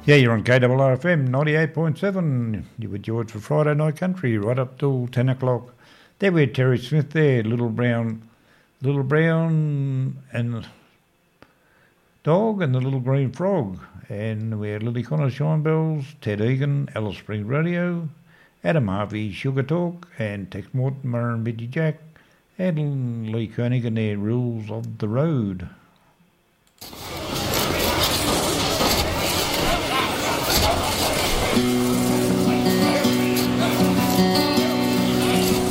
Yeah, you're on KRRFM 98.7. You were George for Friday Night Country right up till 10 o'clock. There we had Terry Smith there, Little Brown and Dog and the Little Green Frog. And we had Lily Connor, Shine Bells, Ted Egan, Alice Springs Radio, Adam Harvey, Sugar Talk, and Tex Morton, Murray and Biddy Jack, and Lee Koenig and their Rules of the Road.